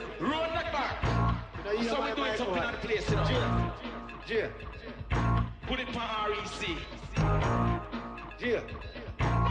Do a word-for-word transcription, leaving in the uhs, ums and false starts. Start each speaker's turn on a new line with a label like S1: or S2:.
S1: Roll the clock.
S2: You know, you
S1: So
S2: know
S1: we
S2: my
S1: do it
S2: mic
S1: up in
S2: on.
S1: the place, you know.
S2: Yeah.
S1: Put it on R E C.
S2: Yeah.